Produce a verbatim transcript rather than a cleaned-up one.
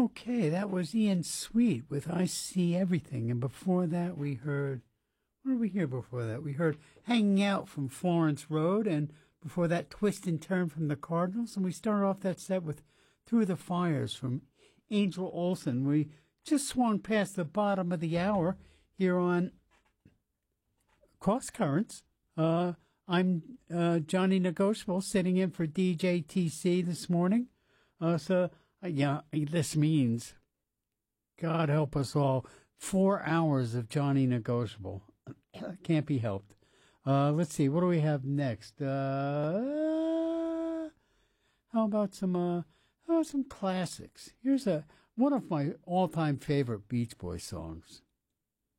Okay, that was Ian Sweet with I See Everything. And before that, we heard, what did we hear before that? We heard Hanging Out from Florence Road, and before that, Twist and Turn from the Cardinals. And we started off that set with Through the Fires from Angel Olsen. We just swung past the bottom of the hour here on Cross Currents. Uh, I'm uh, Johnny Negotiable, sitting in for D J T C this morning. Uh, so, uh, yeah, this means, God help us all, four hours of Johnny Negotiable. Can't be helped. Uh, let's see, what do we have next? Uh, how about some, uh, how about some classics? Here's a one of my all-time favorite Beach Boys songs.